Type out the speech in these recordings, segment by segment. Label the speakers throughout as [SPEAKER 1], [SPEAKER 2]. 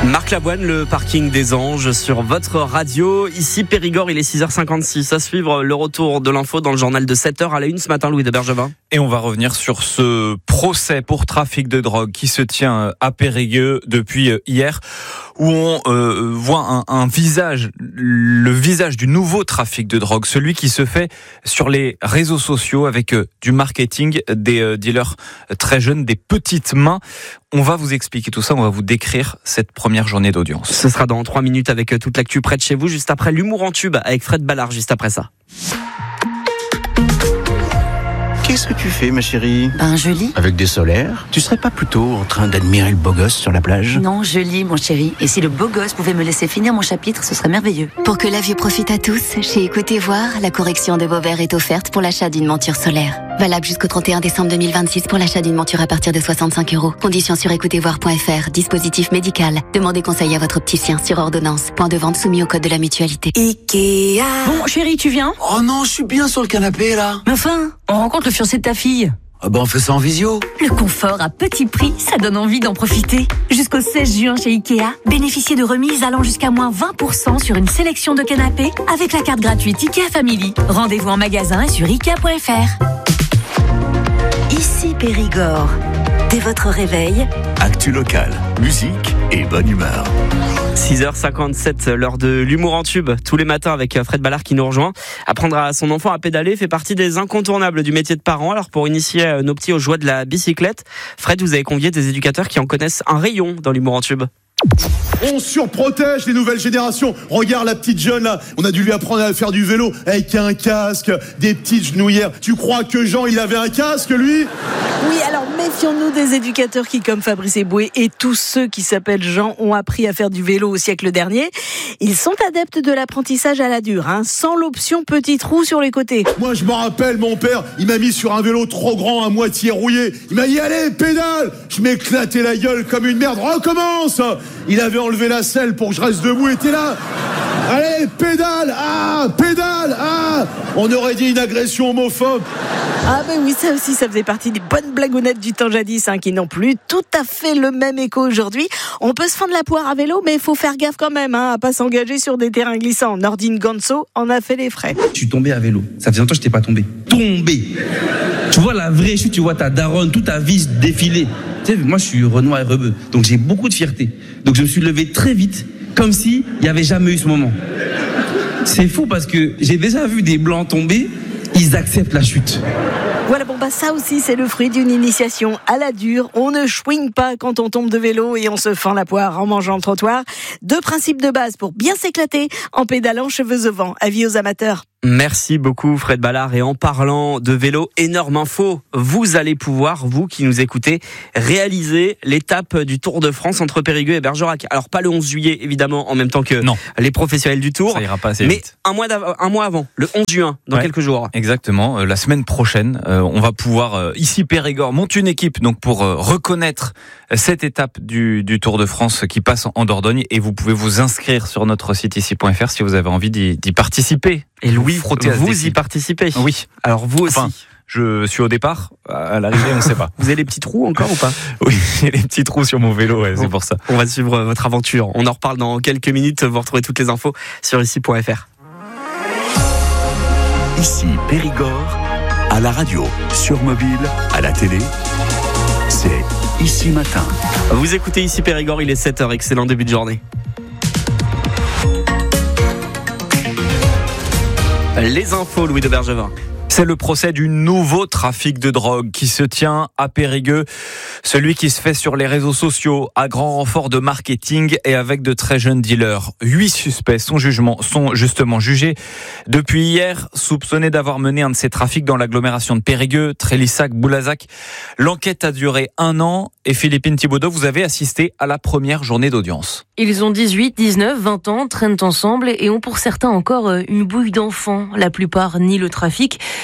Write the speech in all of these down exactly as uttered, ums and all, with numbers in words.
[SPEAKER 1] Marc Lavoine, le parking des Anges sur votre radio. Ici Périgord, il est six heures cinquante-six. À suivre le retour de l'info dans le journal de sept heures à la une ce matin, Louis de Bergevin.
[SPEAKER 2] Et on va revenir sur ce procès pour trafic de drogue qui se tient à Périgueux depuis hier, où on euh, voit un, un visage, le visage du nouveau trafic de drogue, celui qui se fait sur les réseaux sociaux avec euh, du marketing, des euh, dealers très jeunes, des petites mains. On va vous expliquer tout ça, on va vous décrire cette première journée d'audience.
[SPEAKER 1] Ce sera dans trois minutes avec toute l'actu près de chez vous, juste après l'humour en tube avec Fred Ballard, juste après ça.
[SPEAKER 3] Qu'est-ce que tu fais, ma chérie ?
[SPEAKER 4] Ben, je lis.
[SPEAKER 3] Avec des solaires ? Tu serais pas plutôt en train d'admirer le beau gosse sur la plage ?
[SPEAKER 4] Non, je lis, mon chéri. Et si le beau gosse pouvait me laisser finir mon chapitre, ce serait merveilleux.
[SPEAKER 5] Pour que la vue profite à tous, chez Écoutez Voir, la correction de vos verres est offerte pour l'achat d'une monture solaire. Valable jusqu'au trente et un décembre deux mille vingt-six pour l'achat d'une monture à partir de soixante-cinq euros. Conditions sur écoutez voir point f r. Dispositif médical. Demandez conseil à votre opticien sur ordonnance. Point de vente soumis au code de la mutualité.
[SPEAKER 4] Ikea. Bon, chéri, tu viens ?
[SPEAKER 3] Oh non, je suis bien sur le canapé, là.
[SPEAKER 4] Mais enfin, on rencontre le fiancé de ta fille.
[SPEAKER 3] Ah ben, on fait ça en visio.
[SPEAKER 4] Le confort à petit prix, ça donne envie d'en profiter. Jusqu'au seize juin chez Ikea, bénéficiez de remises allant jusqu'à moins vingt pour cent sur une sélection de canapés avec la carte gratuite Ikea Family. Rendez-vous en magasin et sur ikea point f r. Ici Périgord. Dès votre réveil,
[SPEAKER 6] actu locale, musique et bonne humeur.
[SPEAKER 1] six heures cinquante-sept, l'heure de l'humour en tube, tous les matins avec Fred Ballard qui nous rejoint. Apprendre à son enfant à pédaler fait partie des incontournables du métier de parent. Alors pour initier nos petits aux joies de la bicyclette, Fred, vous avez convié des éducateurs qui en connaissent un rayon dans l'humour en tube.
[SPEAKER 7] On surprotège les nouvelles générations. Regarde la petite jeune là, on a dû lui apprendre à faire du vélo avec un casque, des petites genouillères. Tu crois que Jean il avait un casque lui ?
[SPEAKER 8] Oui, alors méfions-nous des éducateurs qui, comme Fabrice Eboué et tous ceux qui s'appellent Jean, ont appris à faire du vélo au siècle dernier. Ils sont adeptes de l'apprentissage à la dure, hein, sans l'option petit trou sur les côtés.
[SPEAKER 7] Moi je me rappelle, mon père, il m'a mis sur un vélo trop grand, à moitié rouillé. Il m'a dit allez, pédale. Je m'éclatais la gueule comme une merde. Recommence. Il avait enlevé la selle pour que je reste debout et t'es là. Allez, pédale. Ah, pédale. Ah. On aurait dit une agression homophobe.
[SPEAKER 8] Ah ben oui, ça aussi, ça faisait partie des bonnes blagounettes du temps jadis, hein, qui n'ont plus tout à fait le même écho aujourd'hui. On peut se fendre la poire à vélo, mais il faut faire gaffe quand même, hein, à pas s'engager sur des terrains glissants. Nordine Ganso en a fait les frais.
[SPEAKER 9] Je suis tombé à vélo. Ça faisait longtemps que je n'étais pas tombé. Tombé. Tu vois la vraie chute, tu vois ta daronne, toute ta vie défiler. Tu sais, moi je suis Renoir et rebeu, donc j'ai beaucoup de fierté. Donc je me suis levé très vite, comme si il n'y avait jamais eu ce moment. C'est fou parce que j'ai déjà vu des blancs tomber, ils acceptent la chute.
[SPEAKER 8] Voilà, bon bah ça aussi c'est le fruit d'une initiation à la dure. On ne chouigne pas quand on tombe de vélo et on se fend la poire en mangeant le trottoir. Deux principes de base pour bien s'éclater en pédalant cheveux au vent. Avis aux amateurs.
[SPEAKER 1] Merci beaucoup Fred Ballard, et en parlant de vélo, énorme info, vous allez pouvoir, vous qui nous écoutez, réaliser l'étape du Tour de France entre Périgueux et Bergerac. Alors pas le onze juillet évidemment, en même temps que
[SPEAKER 2] non.
[SPEAKER 1] les professionnels du Tour,
[SPEAKER 2] ça ira pas assez
[SPEAKER 1] mais
[SPEAKER 2] vite.
[SPEAKER 1] un mois, un mois avant, le onze juin, dans ouais, quelques jours.
[SPEAKER 2] Exactement, euh, la semaine prochaine, euh, on va pouvoir, euh, ici Périgord, monte une équipe donc pour euh, reconnaître cette étape du, du Tour de France qui passe en Dordogne, et vous pouvez vous inscrire sur notre site ici point f r si vous avez envie d'y, d'y participer.
[SPEAKER 1] Et Louis, vous y participez.
[SPEAKER 2] Oui.
[SPEAKER 1] Alors vous aussi.
[SPEAKER 2] Enfin, je suis au départ, à l'arrivée on ne sait pas.
[SPEAKER 1] Vous avez les petits trous encore ou pas ?
[SPEAKER 2] Oui, j'ai les petits trous sur mon vélo, ouais, bon, c'est pour ça.
[SPEAKER 1] On va suivre votre aventure. On en reparle dans quelques minutes. Vous retrouvez toutes les infos sur ici point f r.
[SPEAKER 6] Ici Périgord, à la radio, sur mobile, à la télé, c'est Ici Matin.
[SPEAKER 1] Vous écoutez Ici Périgord, il est sept heures, excellent début de journée. Les infos, Louis de Bergevin.
[SPEAKER 2] C'est le procès du nouveau trafic de drogue qui se tient à Périgueux. Celui qui se fait sur les réseaux sociaux à grand renfort de marketing et avec de très jeunes dealers. Huit suspects sont, jugement, sont justement jugés depuis hier, soupçonnés d'avoir mené un de ces trafics dans l'agglomération de Périgueux, Trélissac, Boulazac. L'enquête a duré un an et Philippine Thibaudot, vous avez assisté à la première journée d'audience.
[SPEAKER 10] Ils ont dix-huit, dix-neuf, vingt ans, traînent ensemble et ont pour certains encore une bouille d'enfants. La plupart nient le trafic.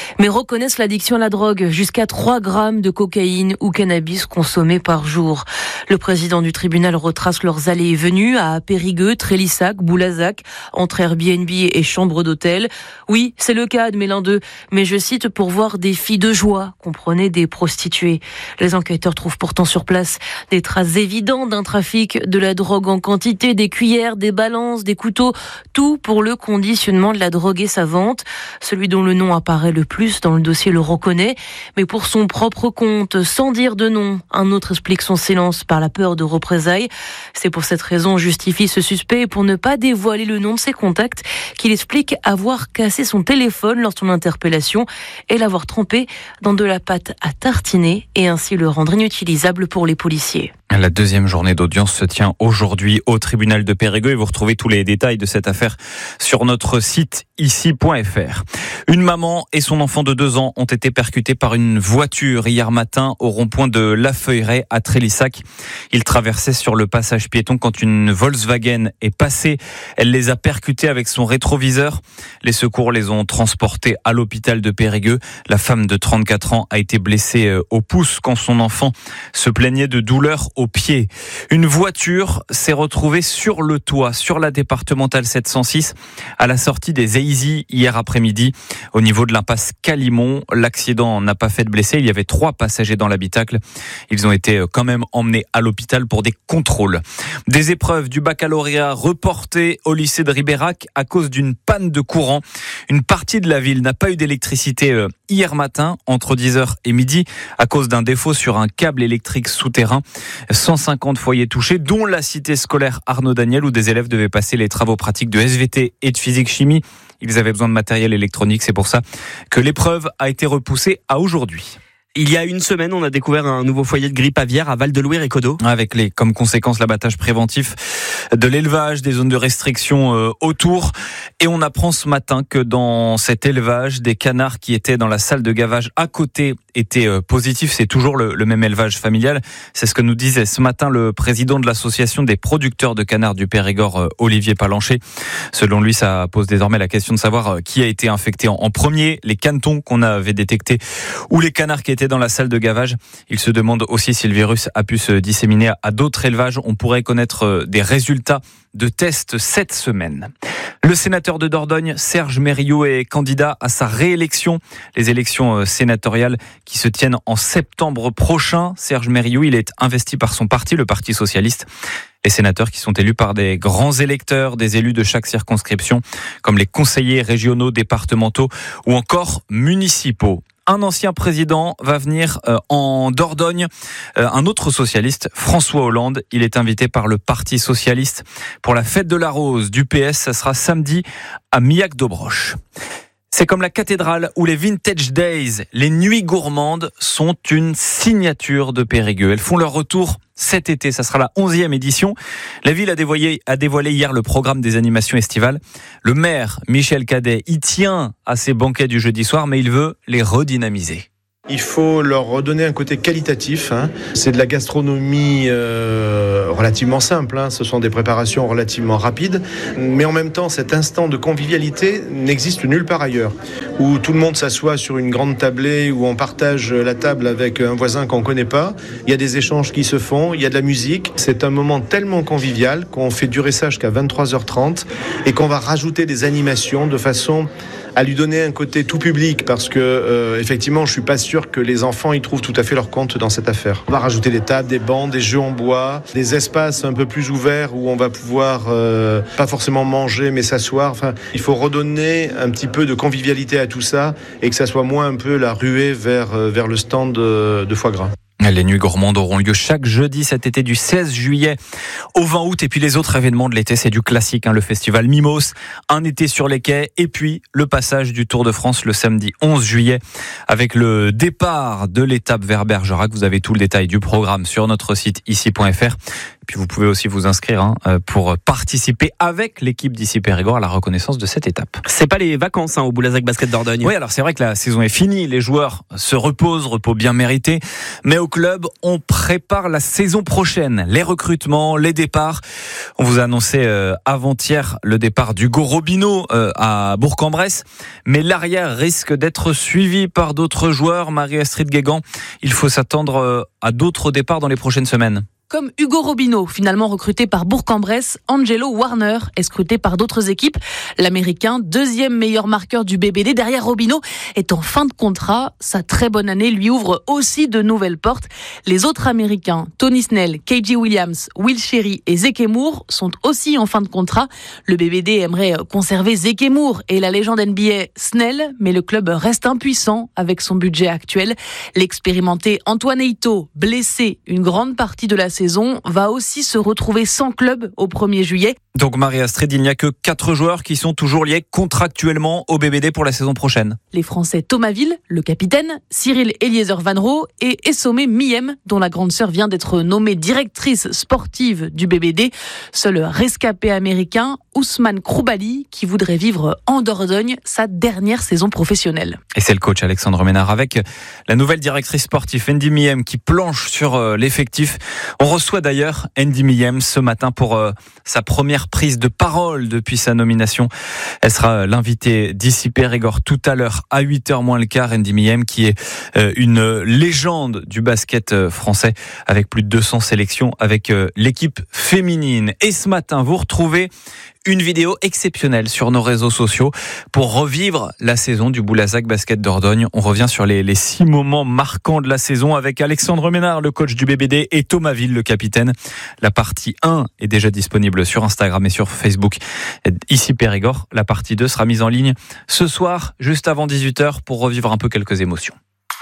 [SPEAKER 10] mais reconnaissent l'addiction à la drogue, jusqu'à trois grammes de cocaïne ou cannabis consommés par jour. Le président du tribunal retrace leurs allées et venues à Périgueux, Trélissac, Boulazac, entre Airbnb et chambre d'hôtel. Oui, c'est le cas de l'un d'eux, mais je cite, pour voir des filles de joie, comprenez, des prostituées. Les enquêteurs trouvent pourtant sur place des traces évidentes d'un trafic de la drogue en quantité, des cuillères, des balances, des couteaux, tout pour le conditionnement de la drogue et sa vente. Celui dont le nom apparaît le plus dans le dossier le reconnaît, mais pour son propre compte, sans dire de nom. Un autre explique son silence par la peur de représailles. C'est pour cette raison, justifie ce suspect, pour ne pas dévoiler le nom de ses contacts, qu'il explique avoir cassé son téléphone lors de son interpellation et l'avoir trempé dans de la pâte à tartiner et ainsi le rendre inutilisable pour les policiers.
[SPEAKER 2] La deuxième journée d'audience se tient aujourd'hui au tribunal de Périgueux et vous retrouvez tous les détails de cette affaire sur notre site ici point f r. Une maman et son enfant de deux ans ont été percutés par une voiture hier matin au rond-point de La Feuilleraie à Trélissac. Ils traversaient sur le passage piéton quand une Volkswagen est passée. Elle les a percutés avec son rétroviseur. Les secours les ont transportés à l'hôpital de Périgueux. La femme de trente-quatre ans a été blessée au pouce quand son enfant se plaignait de douleurs au pied. Une voiture s'est retrouvée sur le toit, sur la départementale sept cent six, à la sortie des Eizy hier après-midi, au niveau de l'impasse Calimont. L'accident n'a pas fait de blessés. Il y avait trois passagers dans l'habitacle. Ils ont été quand même emmenés à l'hôpital pour des contrôles. Des épreuves du baccalauréat reportées au lycée de Ribérac à cause d'une panne de courant. Une partie de la ville n'a pas eu d'électricité hier matin, entre dix heures et midi, à cause d'un défaut sur un câble électrique souterrain. cent cinquante foyers touchés, dont la cité scolaire Arnaud Daniel, où des élèves devaient passer les travaux pratiques de S V T et de physique-chimie. Ils avaient besoin de matériel électronique, c'est pour ça que l'épreuve a été repoussée à aujourd'hui.
[SPEAKER 1] Il y a une semaine, on a découvert un nouveau foyer de grippe aviaire à Val-de-Louis et Codo.
[SPEAKER 2] Avec les, comme conséquence l'abattage préventif de l'élevage, des zones de restriction euh, autour. Et on apprend ce matin que dans cet élevage, des canards qui étaient dans la salle de gavage à côté étaient euh, positifs. C'est toujours le, le même élevage familial. C'est ce que nous disait ce matin le président de l'association des producteurs de canards du Périgord, euh, Olivier Palancher. Selon lui, ça pose désormais la question de savoir euh, qui a été infecté en, en premier, les canetons qu'on avait détectés ou les canards qui étaient dans la salle de gavage. Il se demande aussi si le virus a pu se disséminer à d'autres élevages. On pourrait connaître des résultats de tests cette semaine. Le sénateur de Dordogne, Serge Mériou, est candidat à sa réélection. Les élections sénatoriales qui se tiennent en septembre prochain. Serge Mériou, il est investi par son parti, le Parti socialiste. Les sénateurs qui sont élus par des grands électeurs, des élus de chaque circonscription, comme les conseillers régionaux, départementaux ou encore municipaux. Un ancien président va venir euh, en Dordogne, euh, un autre socialiste, François Hollande. Il est invité par le Parti socialiste pour la fête de la rose du P S. Ça sera samedi à Millac d'Aubroche. C'est comme la cathédrale ou les Vintage Days. Les nuits gourmandes sont une signature de Périgueux. Elles font leur retour cet été. Ça sera la onzième édition. La ville a dévoilé, a dévoilé hier le programme des animations estivales. Le maire, Michel Cadet, y tient à ces banquets du jeudi soir, mais il veut les redynamiser.
[SPEAKER 11] Il faut leur redonner un côté qualitatif. Hein. C'est de la gastronomie euh, relativement simple. Hein. Ce sont des préparations relativement rapides. Mais en même temps, cet instant de convivialité n'existe nulle part ailleurs. Où tout le monde s'assoit sur une grande tablée, où on partage la table avec un voisin qu'on ne connaît pas. Il y a des échanges qui se font, il y a de la musique. C'est un moment tellement convivial qu'on fait durer ça jusqu'à vingt-trois heures trente et qu'on va rajouter des animations de façon à lui donner un côté tout public, parce que euh, effectivement, je suis pas sûr que les enfants y trouvent tout à fait leur compte dans cette affaire. On va rajouter des tables, des bancs, des jeux en bois, des espaces un peu plus ouverts où on va pouvoir euh, pas forcément manger, mais s'asseoir. Enfin, il faut redonner un petit peu de convivialité à tout ça et que ça soit moins un peu la ruée vers euh, vers le stand de, de foie gras.
[SPEAKER 2] Les nuits gourmandes auront lieu chaque jeudi cet été du seize juillet au vingt août. Et puis les autres événements de l'été, c'est du classique, hein, le festival Mimos, un été sur les quais et puis le passage du Tour de France le samedi onze juillet avec le départ de l'étape vers Bergerac. Vous avez tout le détail du programme sur notre site ici point f r. Puis vous pouvez aussi vous inscrire hein, pour participer avec l'équipe d'Ici Périgord à la reconnaissance de cette étape.
[SPEAKER 1] C'est pas les vacances hein, au Boulazac Basket Dordogne.
[SPEAKER 2] Oui, alors c'est vrai que la saison est finie, les joueurs se reposent, repos bien mérité, mais au club, on prépare la saison prochaine, les recrutements, les départs. On vous a annoncé euh, avant-hier le départ d'Hugo Robineau euh, à Bourg-en-Bresse, mais l'arrière risque d'être suivi par d'autres joueurs. Marie-Astrid Guégan, il faut s'attendre euh, à d'autres départs dans les prochaines semaines.
[SPEAKER 10] Comme Hugo Robineau, finalement recruté par Bourg-en-Bresse, Angelo Warner est scruté par d'autres équipes. L'Américain, deuxième meilleur marqueur du B B D derrière Robineau, est en fin de contrat. Sa très bonne année lui ouvre aussi de nouvelles portes. Les autres Américains, Tony Snell, K J Williams, Will Sherry et Zekemour sont aussi en fin de contrat. Le B B D aimerait conserver Zekemour et la légende N B A Snell, mais le club reste impuissant avec son budget actuel. L'expérimenté Antoine Eito, blessé une grande partie de la saison, va aussi se retrouver sans club au premier juillet.
[SPEAKER 2] Donc Marie-Astrid, il n'y a que quatre joueurs qui sont toujours liés contractuellement au B B D pour la saison prochaine.
[SPEAKER 10] Les Français Thomas Ville, le capitaine, Cyril Eliezer Vanro et Essomé Miem, dont la grande sœur vient d'être nommée directrice sportive du B B D. Seul rescapé américain, Ousmane Kroubali, qui voudrait vivre en Dordogne sa dernière saison professionnelle.
[SPEAKER 2] Et c'est le coach Alexandre Ménard avec la nouvelle directrice sportive Andy Miem qui planche sur l'effectif. On reçoit d'ailleurs Andy Miem ce matin pour euh, sa première prise de parole depuis sa nomination. Elle sera l'invitée d'Ici Périgord tout à l'heure à huit heures moins le quart. Andy Miem qui est euh, une légende du basket français avec plus de deux cents sélections avec euh, l'équipe féminine. Et ce matin, vous retrouvez une vidéo exceptionnelle sur nos réseaux sociaux pour revivre la saison du Boulazac Basket Dordogne. On revient sur les, les six moments marquants de la saison avec Alexandre Ménard, le coach du B B D, et Thomas Ville, le capitaine. La partie un est déjà disponible sur Instagram et sur Facebook. Ici Périgord, la partie deux sera mise en ligne ce soir, juste avant dix-huit heures, pour revivre un peu quelques émotions.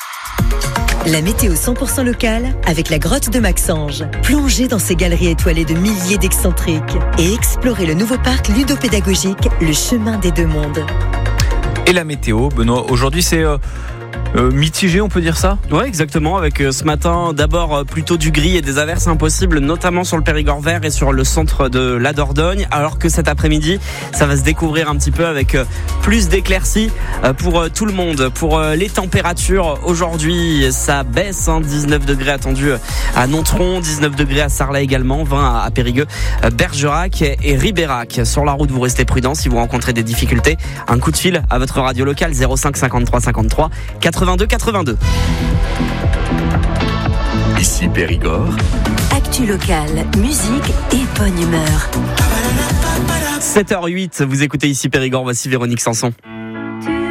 [SPEAKER 12] La météo cent pour cent locale avec la grotte de Maxange. Plongez dans ces galeries étoilées de milliers d'excentriques et explorez le nouveau parc ludopédagogique, le chemin des deux mondes.
[SPEAKER 2] Et la météo, Benoît, aujourd'hui c'est... Euh Euh, mitigé, on peut dire ça ?
[SPEAKER 1] Ouais, exactement. Avec euh, ce matin, d'abord euh, plutôt du gris et des averses impossibles, notamment sur le Périgord vert et sur le centre de la Dordogne. Alors que cet après-midi, ça va se découvrir un petit peu avec euh, plus d'éclaircies euh, pour euh, tout le monde. Pour euh, les températures, aujourd'hui, ça baisse. Hein, dix-neuf degrés attendus à Nontron, dix-neuf degrés à Sarlat également, vingt à Périgueux, euh, Bergerac et Ribérac. Sur la route, vous restez prudents. Si vous rencontrez des difficultés, un coup de fil à votre radio locale zéro cinq cinquante-trois cinquante-trois quatre-vingt-deux quatre-vingt-deux.
[SPEAKER 6] Ici Périgord.
[SPEAKER 4] Actu locale, musique et bonne humeur.
[SPEAKER 1] sept heures huit, vous écoutez Ici Périgord, voici Véronique Sanson.